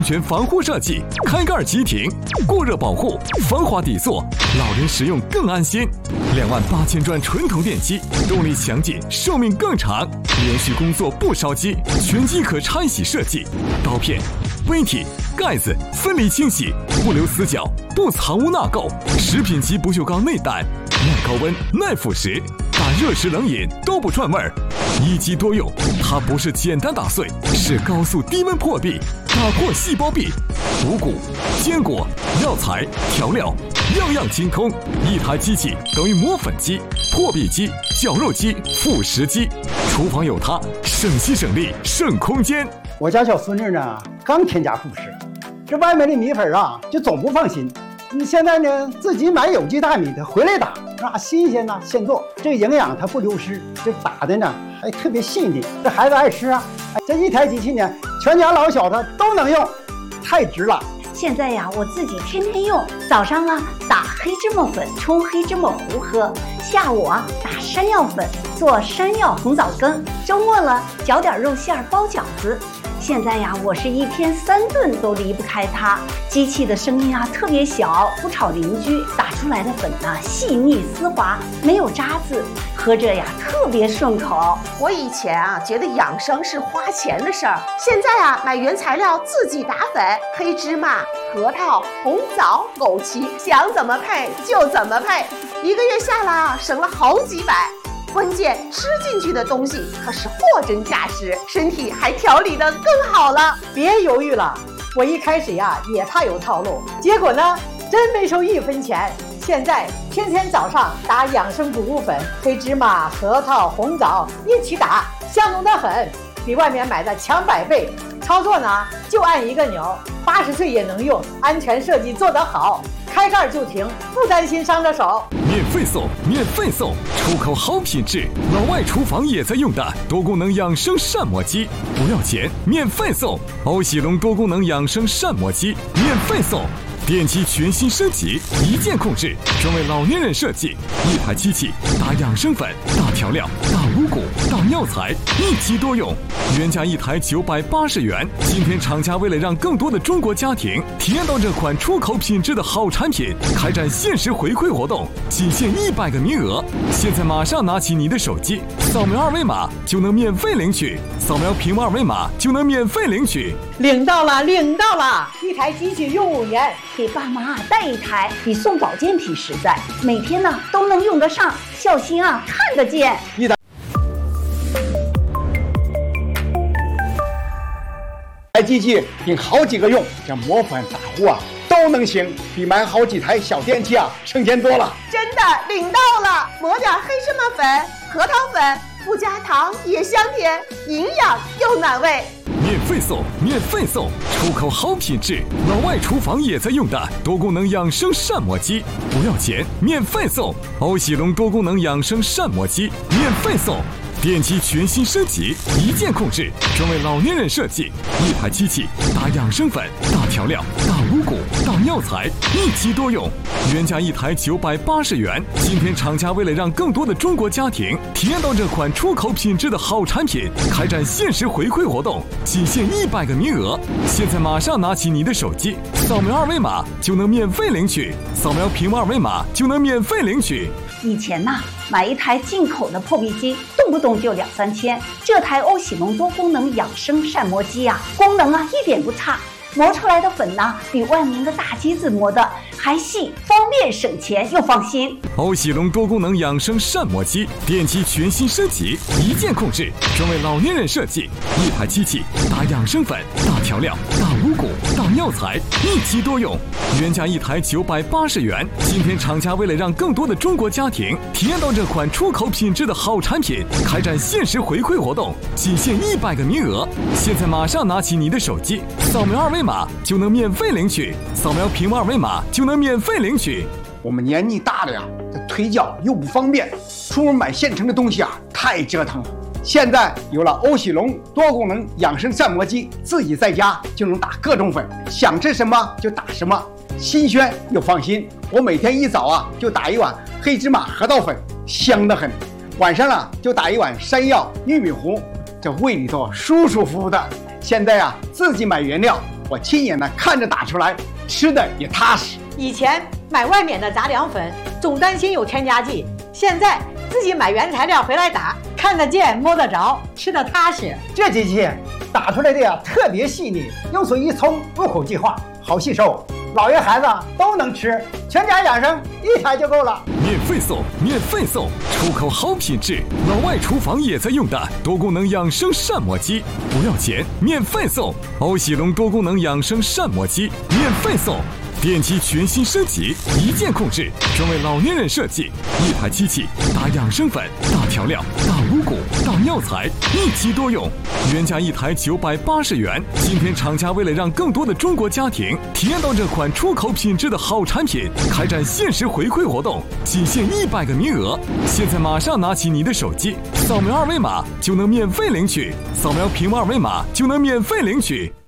全防护设计，开盖即停，过热保护，防滑底座，老人使用更安心。28000转纯铜电机，动力强劲，寿命更长，连续工作不烧机，全机可拆洗设计，刀片、杯体、盖子分离清洗，不留死角，不藏污纳垢。食品级不锈钢内胆，耐高温、耐腐蚀，打热食冷饮都不串味儿。一机多用，它不是简单打碎，是高速低温破壁，打破细胞壁。五谷、坚果、药材、调料，样样精通。一台机器等于磨粉机、破壁机、绞肉机、副食机。厨房有它，省心省力省空间。 我家小孙女呢，刚添加副食，这外面的米粉啊，就总不放心。现在呢，自己买有机大米的回来打，那新鲜呐，现做，这个营养它不流失，这打的呢还特别细腻，这孩子爱吃啊。这一台机器呢，全家老小的都能用，太值了。 现在呀，我自己天天用，早上啊打黑芝麻粉冲黑芝麻糊喝，下午啊打山药粉做山药红枣羹，周末了搅点肉馅包饺子。现在呀，我是一天3顿都离不开它。机器的声音啊特别小，不吵邻居，打出来的粉呢细腻丝滑，没有渣子，喝着呀特别顺口。 我以前啊觉得养生是花钱的事儿，现在啊买原材料自己打粉，黑芝麻、核桃、红枣、枸杞，想怎么配就怎么配，一个月下来啊省了好几百。关键吃进去的东西可是货真价实，身体还调理得更好了。 别犹豫了，我一开始呀也怕有套路，结果呢真没收1分钱。现在天天早上打养生谷物粉，黑芝麻、核桃、红枣一起打，香浓得很，比外面买的强100倍。操作呢就按一个钮，80岁也能用，安全设计做得好，开盖就停，不担心伤着手。 免费送，免费送！出口好品质，老外厨房也在用的多功能养生膳磨机，不要钱，免费送！欧喜龙多功能养生膳磨机，免费送！电机全新升级，一键控制，专为老年人设计。一台机器打养生粉、打调料、打五谷、打药材，一机多用。原价一台980元，今天厂家为了让更多的中国家庭体验到这款出口品质的好产品，开展限时回馈活动，仅限100个名额。现在马上拿起你的手机，扫描2维码就能免费领取，扫描屏幕2维码就能免费领取。 领到了，领到了！一台机器用5年， 给爸妈带一台，比送保健品实在，每天呢都能用得上，孝心啊看得见。 台机器顶好几个用，这磨粉打糊啊都能行，比买好几台小电器啊省钱多了。 真的领到了，磨点黑芝麻粉、核桃粉，不加糖也香甜，营养又暖胃。 免费送，免费送！出口好品质，老外厨房也在用的多功能养生膳磨机，不要钱，免费送！欧喜龙多功能养生膳磨机，免费送！电机全新升级，一键控制，专为老年人设计。一台机器打养生粉、打调料、打五谷、打药材，一机多用。原价一台980元，今天厂家为了让更多的中国家庭体验到这款出口品质的好产品，开展限时回馈活动，仅限100个名额。现在马上拿起你的手机，扫描2维码就能免费领取，扫描屏幕2维码就能免费领取。 以前呐，买一台进口的破壁机，动不动就2-3千。这台欧喜龙多功能养生膳磨机啊，功能啊一点不差，磨出来的粉呢，比外面的大机子磨的还细，方便省钱又放心。 欧喜龙多功能养生膳磨机，电机全新升级，一键控制，专为老年人设计。一台机器打养生粉、打调料、打五谷、打药材，一机多用。原价一台980元，今天厂家为了让更多的中国家庭体验到这款出口品质的好产品，开展限时回馈活动，仅限100个名额。现在马上拿起你的手机，扫描2维码就能免费领取，扫描屏幕2维码就能免费领取。 我们年纪大了呀，这推脚又不方便，出门买现成的东西啊太折腾了。现在有了欧喜龙多功能养生膳磨机，自己在家就能打各种粉，想吃什么就打什么，新鲜又放心。我每天一早啊就打一碗黑芝麻核桃粉，香得很。晚上啊就打一碗山药玉米糊，这胃里头舒舒服服的。现在啊自己买原料， 我亲眼看着打出来，吃的也踏实。 以前买外面的杂粮粉，总担心有添加剂，现在自己买原材料回来打，看得见摸得着，吃得踏实。 这机器打出来的呀特别细腻，用水一冲，入口即化，好吸收，老人孩子都能吃，全家养生一台就够了。 免费送，免费送，出口好品质，老外厨房也在用的多功能养生膳魔机，不要钱，免费送。欧喜龙多功能养生膳魔机免费送。电机全新升级，一键控制，专为老年人设计，一台机器打养生粉、打调料、打五谷、打药材，一机多用。原价一台980元，今天厂家为了让更多的中国家庭体验到这款出口品质的好产品，开展限时回馈活动，仅限100个名额。现在马上拿起你的手机，扫描二维码就能免费领取，扫描屏幕二维码就能免费领取。